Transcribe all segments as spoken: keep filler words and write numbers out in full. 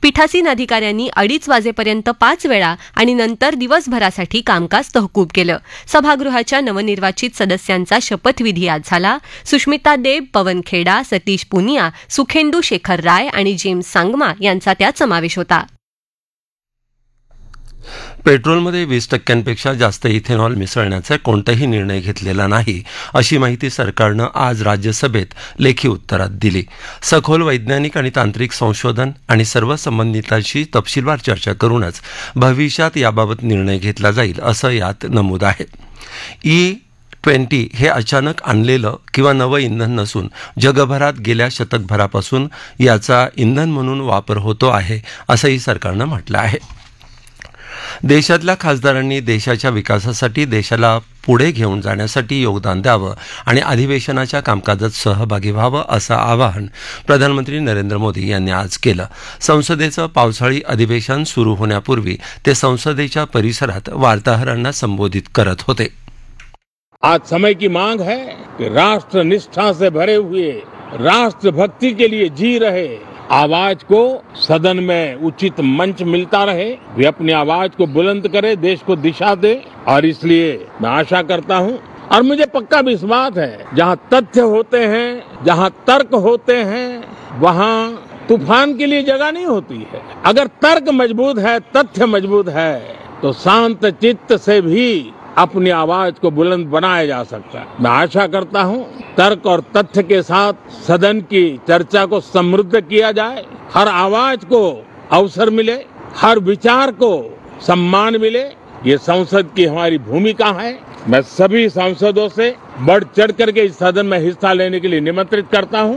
पीठासीन अधिकाऱ्यांनी अडीच वाजेपर्यंत पाच वेळा आणि नंतर दिवसभरासाठी कामकाज तहकूब केलं. सभागृहाच्या नवनिर्वाचित सदस्यांचा शपथविधी आज झाला. सुष्मिता देव, पवन खेडा, सतीश पुनिया, सुखेंदू शेखर राय आणि जेम्स सांगमा यांचा त्यात समावेश होता. पेट्रोलमध्ये वीस टक्क्यांपेक्षा जास्त इथेनॉल मिसळण्याचा कोणताही निर्णय घेतलेला नाही, अशी माहिती सरकारनं आज राज्यसभेत लेखी उत्तरात दिली. सखोल वैज्ञानिक आणि तांत्रिक संशोधन आणि सर्व संबंधितांशी तपशीलवार चर्चा करूनच भविष्यात याबाबत निर्णय घेतला जाईल, असं यात नमूद आहे. ई ट्वेंटी हे अचानक आणलेलं किंवा नवं इंधन नसून जगभरात गेल्या शतकभरापासून याचा इंधन म्हणून वापर होतो आहे, असंही सरकारनं म्हटलं आहे. देशातल्या खासदारांनी देशाच्या विकासासाठी देशाला पुढे घेऊन जाण्यासाठी योगदान द्यावं आणि अधिवेशनाच्या कामकाजात सहभागी व्हावं, असं आवाहन प्रधानमंत्री नरेंद्र मोदी यांनी आज केलं. संसदेचं पावसाळी अधिवेशन सुरू होण्यापूर्वी ते संसदेच्या परिसरात वार्ताहरांना संबोधित करत होते. आज समय की मांग है कि राष्ट्र निष्ठा से भरे हुए, राष्ट्रभक्ति के लिए जी रहे आवाज को सदन में उचित मंच मिलता रहे, वे अपनी आवाज को बुलंद करे, देश को दिशा दे. और इसलिए मैं आशा करता हूं और मुझे पक्का विश्वास है, जहां तथ्य होते हैं, जहां तर्क होते हैं, वहां तूफान के लिए जगह नहीं होती है. अगर तर्क मजबूत है, तथ्य मजबूत है, तो शांत चित्त से भी अपनी आवाज को बुलंद बनाया जा सकता है. मैं आशा करता हूं तर्क और तथ्य के साथ सदन की चर्चा को समृद्ध किया जाए, हर आवाज को अवसर मिले, हर विचार को सम्मान मिले. ये संसद की हमारी भूमिका है. मैं सभी सांसदों से बढ़ चढ़ करके इस सदन में हिस्सा लेने के लिए निमंत्रित करता हूं.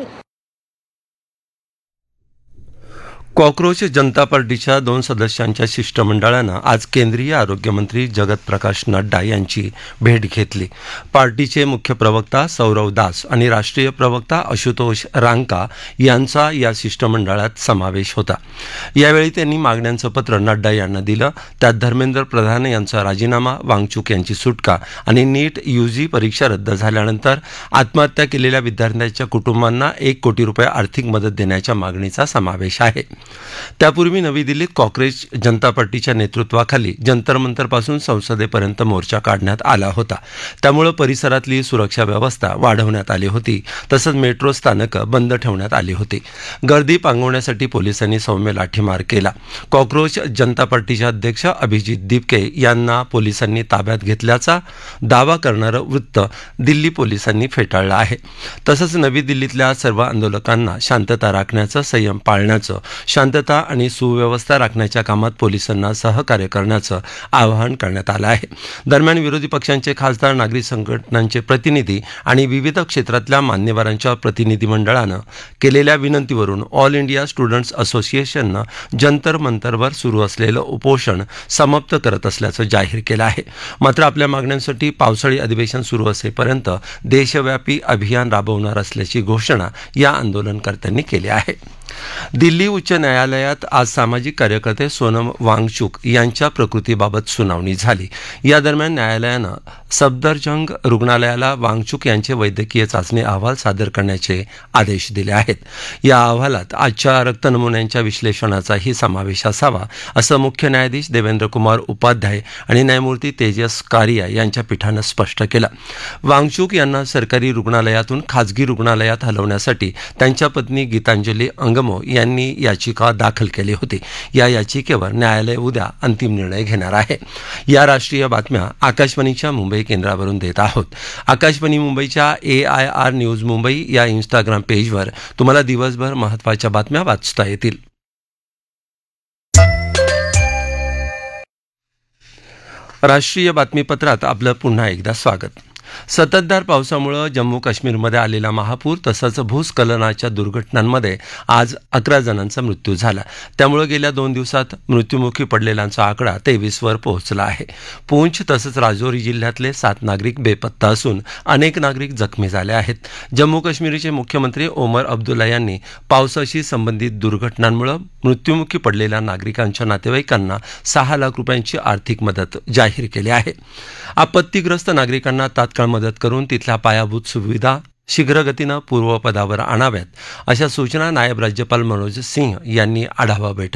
कॉक्रोच जनता पार्टीच्या दोन सदस्यांच्या शिष्टमंडळानं आज केंद्रीय आरोग्यमंत्री जगत प्रकाश नड्डा यांची भेट घेतली. पार्टीचे मुख्य प्रवक्ता सौरव दास आणि राष्ट्रीय प्रवक्ता आशुतोष रांका यांचा या शिष्टमंडळात समावेश होता. यावेळी त्यांनी मागण्यांचं पत्र नड्डा यांना दिलं. त्यात धर्मेंद्र प्रधान यांचा राजीनामा, वांगचुक यांची सुटका आणि नीट यूजी परीक्षा रद्द झाल्यानंतर आत्महत्या केलेल्या विद्यार्थ्यांच्या कुटुंबांना एक कोटी रुपये आर्थिक मदत देण्याच्या मागणीचा समावेश आहे. त्यापूर्वी नवी दिल्लीत कॉक्रोच जनता पार्टीच्या नेतृत्वाखाली जंतर मंतरपासून संसदेपर्यंत मोर्चा काढण्यात आला होता. त्यामुळे परिसरातली सुरक्षा व्यवस्था वाढवण्यात आली होती. तसंच मेट्रो स्थानकं बंद ठेवण्यात आली होती. गर्दी पांगवण्यासाठी पोलिसांनी सौम्य लाठीमार केला. कॉक्रोच जनता पार्टीचे अध्यक्ष अभिजित दिपके यांना पोलिसांनी ताब्यात घेतल्याचा दावा करणारं वृत्त दिल्ली पोलिसांनी फेटाळलं आहे. तसंच नवी दिल्लीतल्या सर्व आंदोलकांना शांतता राखण्याचं, संयम पाळण्याचं, शांतता आणि सुव्यवस्था राखण्याच्या कामात पोलिसांना सहकार्य करण्याचं आवाहन करण्यात आलं आहे. दरम्यान विरोधी पक्षांचे खासदार, नागरिक संघटनांचे प्रतिनिधी आणि विविध क्षेत्रातल्या मान्यवरांच्या प्रतिनिधीमंडळानं केलेल्या विनंतीवरून ऑल इंडिया स्टुडंट्स असोसिएशननं जंतर मंतरवर सुरू असलेलं उपोषण समाप्त करत असल्याचं जाहीर केलं आहे. मात्र आपल्या मागण्यांसाठी पावसाळी अधिवेशन सुरू असेपर्यंत देशव्यापी अभियान राबवणार असल्याची घोषणा या आंदोलनकर्त्यांनी केली आहे. दिल्ली उच्च न्यायालयात आज सामाजिक कार्यकर्ते सोनम वांगचुक यांच्या प्रकृतीबाबत सुनावणी झाली. या दरम्यान न्यायालयानं सफदरजंग रुग्णालयाला वांगचुक यांचे वैद्यकीय चाचणी अहवाल सादर करण्याचे आदेश दिले आहेत. या अहवालात आजच्या रक्त नमुन्यांच्या विश्लेषणाचाही समावेश असावा, असं मुख्य न्यायाधीश देवेंद्र कुमार उपाध्याय आणि न्यायमूर्ती तेजस कारिया यांच्या पीठानं स्पष्ट केलं. वांगचुक यांना सरकारी रुग्णालयातून खाजगी रुग्णालयात हलवण्यासाठी त्यांच्या पत्नी गीतांजली अंगमो यांनी याचिका दाखल केली होती. या याचिकेवर न्यायालय उद्या अंतिम निर्णय घेणार आहे. या राष्ट्रीय बातम्या आकाशवाणीच्या मुंबई केंद्रावरून देत आहोत. आकाशवाणी मुंबईच्या ए आय आर न्यूज मुंबई या इन्स्टाग्राम पेजवर तुम्हाला दिवसभर महत्त्वाच्या बातम्या वाचता येतील. राष्ट्रीय बातमीपत्रात आपलं पुन्हा एकदा स्वागत. सततधार पावसामुळे जम्मू काश्मीरमध्ये आलेला महापूर तसंच भूस्खलनाच्या दुर्घटनांमध्ये आज अकरा जणांचा मृत्यू झाला. त्यामुळे गेल्या दोन दिवसात मृत्युमुखी पडलेल्यांचा आकडा तेवीसवर पोहोचला आहे. पूंछ तसंच राजौरी जिल्ह्यातले सात नागरिक बेपत्ता असून अनेक नागरिक जखमी झाले आहेत. जम्मू काश्मीरचे मुख्यमंत्री ओमर अब्दुल्ला यांनी पावसाशी संबंधित दुर्घटनांमुळे मृत्युमुखी पडलेल्या नागरिकांच्या नातेवाईकांना सहा लाख रुपयांची आर्थिक मदत जाहीर केली आहे. आपत्तीग्रस्त नागरिकांना तात्काळ मदत करून तिथल्या पायाभूत सुविधा शीघ्रगतीनं पूर्वपदावर आणाव्यात, अशा सूचना नायब राज्यपाल मनोज सिंह यांनी आढावा बैठकीत